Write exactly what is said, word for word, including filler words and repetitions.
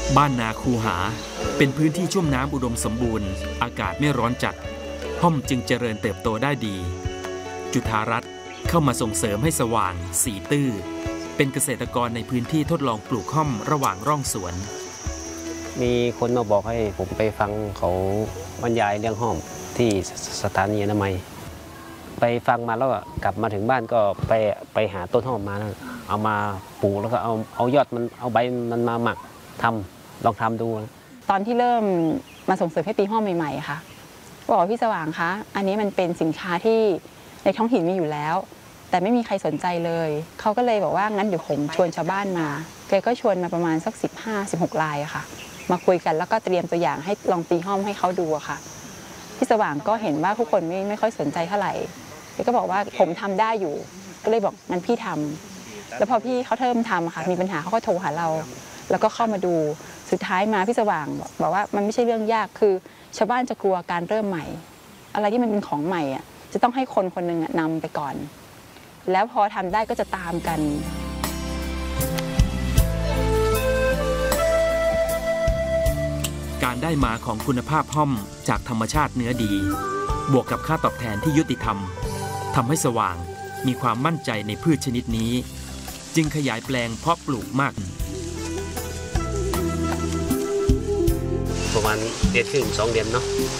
บ้านนาคูหาเป็นพื้นที่ชุ่มน้ำอุดมสมบูรณ์อากาศไม่ร้อนจัดห้อมจึงเจริญเติบโตได้ดีจุฑารัตน์เข้ามาส่งเสริมให้สว่างสีตื้อเป็นเกษตรกรในพื้นที่ทดลองปลูกห้อมระหว่างร่องสวนมีคนมาบอกให้ผมไปฟังเขาบรรยายเรื่องห้อมที่สถานีอนามัยไปฟังมาแล้วกลับมาถึงบ้านก็ไปไปหาต้นห้อมมาเอามาปลูกแล้วก็เอาเอายอดมันเอาใบมันมาหมักทำลองทำดูตอนที่เริ่มมาส่งเสริมให้ปีห้อมใหม่ๆค่ะบอกพี่สว่างคะอันนี้มันเป็นสินค้าที่ในท้องถิ่นมีอยู่แล้วแต่ไม่มีใครสนใจเลยเขาก็เลยบอกว่างั้นเดี๋ยวผมชวนชาวบ้านมาแกก็ชวนมาประมาณสักสิบห้า สิบหกรายอะค่ะมาคุยกันแล้วก็เตรียมตัวอย่างให้ลองตีห้อมให้เขาดูอะค่ะพี่สว่างก็เห็นว่าผู้คนไม่ไม่ค่อยสนใจเท่าไหร่แกก็บอกว่าผมทำได้อยู่ก็เลยบอกงั้นพี่ทำแล้วพอพี่เขาเริ่มทำค่ะมีปัญหาเขาก็โทรหาเราแล้วก็เข้ามาดูสุดท้ายมาพี่สว่างบอกว่ามันไม่ใช่เรื่องยากคือชาวบ้านจะกลัวการเริ่มใหม่อะไรที่มันเป็นของใหม่อ่ะจะต้องให้คนคนหนึ่งนำไปก่อนแล้วพอทำได้ก็จะตามกันการได้มาของคุณภาพห้อมจากธรรมชาติเนื้อดีบวกกับค่าตอบแทนที่ยุติธรรมทำให้สว่างมีความมั่นใจในพืชชนิดนี้จึงขยายแปลงเพาะปลูกมากประมาณเดือนครึ่งสองเดือนเนาะ